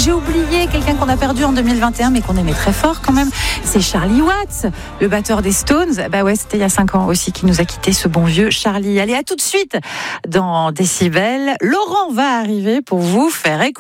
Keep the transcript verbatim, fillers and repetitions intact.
j'ai oublié quelqu'un qu'on a perdu en deux mille vingt et un, mais qu'on aimait très fort quand même. C'est Charlie Watts, le batteur des Stones. Bah ouais, c'était il y a cinq ans aussi qu'il nous a quitté, ce bon vieux Charlie. Allez, à tout de suite dans Décibel. Laurent va arriver pour vous faire écouter